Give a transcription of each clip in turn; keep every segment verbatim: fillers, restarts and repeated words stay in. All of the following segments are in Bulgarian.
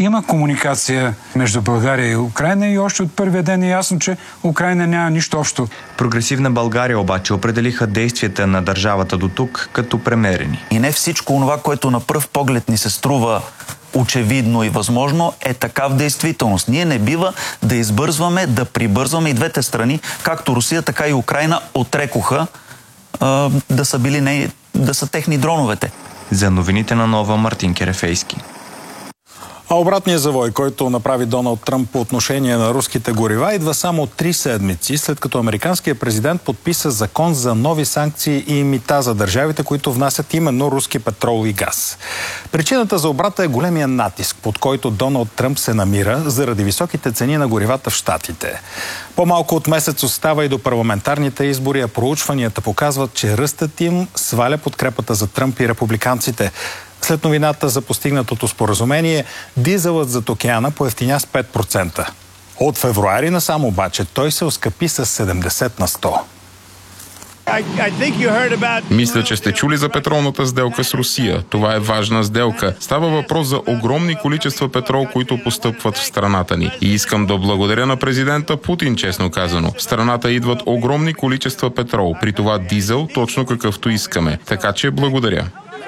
Има комуникация между България и Украйна и още от първия ден е ясно, че Украйна няма нищо общо. Прогресивна България обаче определиха действията на държавата до тук като премерени. И не всичко това, което на пръв поглед ни се струва очевидно и възможно, е така в действителност. Ние не бива да избързваме, да прибързваме, и двете страни, както Русия, така и Украйна, отрекоха а, да са били не, да са техни дроновете. За новините на Нова, Мартин Керефейски. А обратният завой, който направи Доналд Тръмп по отношение на руските горива, идва само три седмици, след като американският президент подписа закон за нови санкции и мита за държавите, които внасят именно руски петрол и газ. Причината за обрата е големия натиск, под който Доналд Тръмп се намира заради високите цени на горивата в Щатите. По-малко от месец остава и до парламентарните избори, а проучванията показват, че ръстът им сваля подкрепата за Тръмп и републиканците. След новината за постигнатото споразумение, дизелът зад океана поевтиня с пет процента. От февруари насам обаче той се оскъпи с седемдесет на сто. Мисля, че сте чули за петролната сделка с Русия. Това е важна сделка. Става въпрос за огромни количества петрол, които постъпват в страната ни. И искам да благодаря на президента Путин, честно казано. В страната идват огромни количества петрол, при това дизел, точно какъвто искаме. Така че благодаря.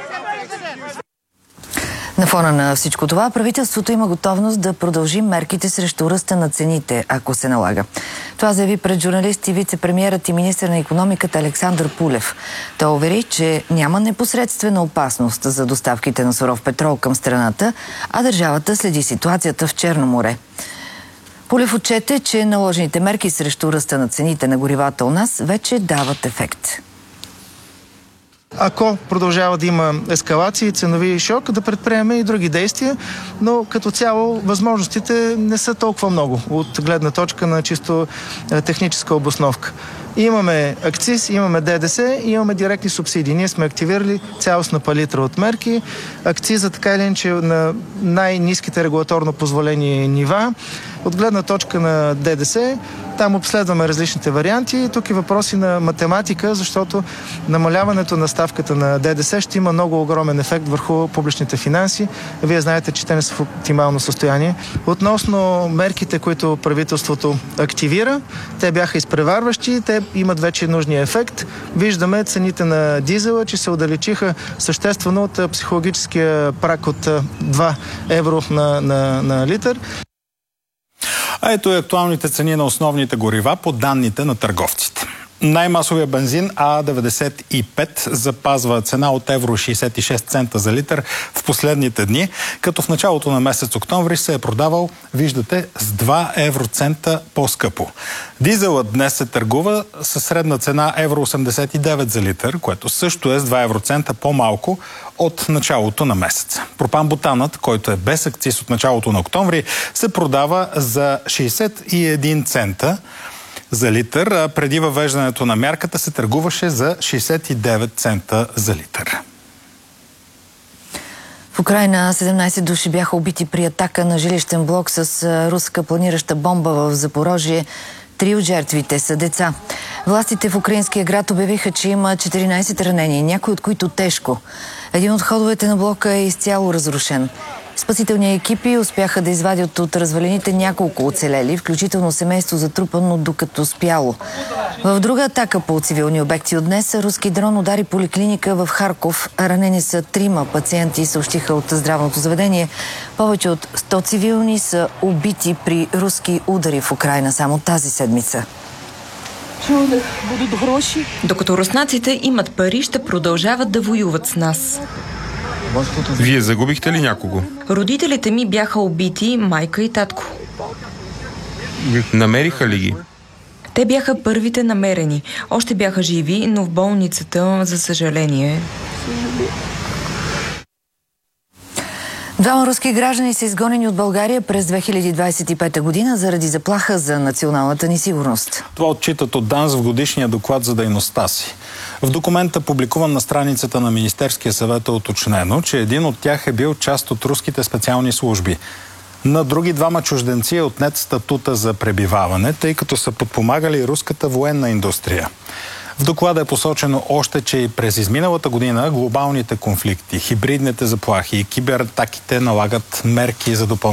На фона на всичко това, правителството има готовност да продължи мерките срещу ръста на цените, ако се налага. Това заяви пред журналисти вице-премиерът и министър на икономиката Александър Пулев. Той увери, че няма непосредствена опасност за доставките на суров петрол към страната, а държавата следи ситуацията в Черно море. Пулев отчете, че наложените мерки срещу ръста на цените на горивата у нас вече дават ефект. Ако продължава да има ескалации, ценови шок, да предприеме и други действия, но като цяло възможностите не са толкова много от гледна точка на чисто техническа обосновка. Имаме акциз, имаме ДДС, имаме директни субсидии. Ние сме активирали цялостна палитра от мерки. Акциза така или иначе на най-ниските регулаторно позволени нива. От гледна точка на ДДС, там обследваме различните варианти. Тук е въпроси на математика, защото намаляването на ставката на ДДС ще има много огромен ефект върху публичните финанси. Вие знаете, че те не са в оптимално състояние. Относно мерките, които правителството активира, те бяха изпреварващи, те имат вече нужния ефект. Виждаме цените на дизела, че се удалечиха съществено от психологическия праг от два евро на, на, на литър. А ето и актуалните цени на основните горива по данните на търговците. Най-масовия бензин А деветдесет и пет запазва цена от евро шейсет и шест цента за литър в последните дни, като в началото на месец октомври се е продавал, виждате, с два евроцента по-скъпо. Дизелът днес се търгува със средна цена евро осемдесет и девет за литър, което също е с два евроцента по-малко от началото на месеца. Пропан-бутанът, който е без акциз от началото на октомври, се продава за шейсет и един цента за литър, а преди въвеждането на мярката се търгуваше за шейсет и девет цента за литър. В Украйна седемнайсет души бяха убити при атака на жилищен блок с руска планираща бомба в Запорожие. Три от жертвите са деца. Властите в украинския град обявиха, че има четиринайсет ранени, някои от които тежко. Един от ходовете на блока е изцяло разрушен. Спасителни екипи успяха да извадят от развалините няколко оцелели, включително семейство затрупано докато спяло. В друга атака по цивилни обекти от днес руски дрон удари поликлиника в Харков. Ранени са трима пациенти, съобщиха от здравното заведение. Повече от сто цивилни са убити при руски удари в Украйна само тази седмица. Докато руснаците имат пари, ще продължават да воюват с нас. Вие загубихте ли някого? Родителите ми бяха убити, майка и татко. Намериха ли ги? Те бяха първите намерени. Още бяха живи, но в болницата, за съжаление. Двама руски граждани са изгонени от България през две хиляди двайсет и пета година заради заплаха за националната ни сигурност. Това отчитат от ДАНС в годишния доклад за дейността си. В документа, публикуван на страницата на Министерския съвет, е уточнено, че един от тях е бил част от руските специални служби. На други двама чужденци е отнет статута за пребиваване, тъй като са подпомагали руската военна индустрия. В доклада е посочено още, че и през изминалата година глобалните конфликти, хибридните заплахи и кибератаките налагат мерки за допълнително